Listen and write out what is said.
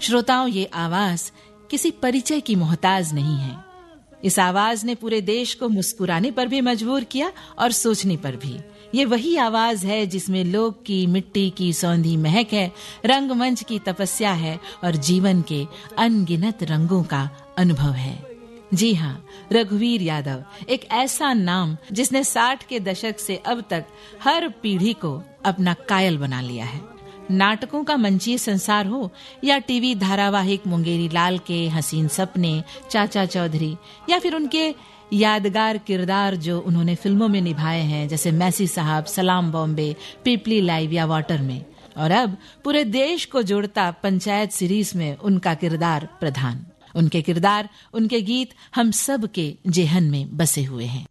श्रोताओं, ये आवाज किसी परिचय की मोहताज नहीं है। इस आवाज ने पूरे देश को मुस्कुराने पर भी मजबूर किया और सोचने पर भी। ये वही आवाज है जिसमें लोक की मिट्टी की सौंधी महक है, रंगमंच की तपस्या है और जीवन के अनगिनत रंगों का अनुभव है। जी हाँ, रघुवीर यादव एक ऐसा नाम जिसने 60 के दशक से अब तक हर पीढ़ी को अपना कायल बना लिया है। नाटकों का मंचीय संसार हो या टीवी धारावाहिक मुंगेरी लाल के हसीन सपने, चाचा चौधरी, या फिर उनके यादगार किरदार जो उन्होंने फिल्मों में निभाए हैं, जैसे मैसी साहब, सलाम बॉम्बे, पीपली लाइव या वाटर में, और अब पूरे देश को जोड़ता पंचायत सीरीज में उनका किरदार प्रधान। उनके किरदार, उनके गीत हम सब के जेहन में बसे हुए हैं।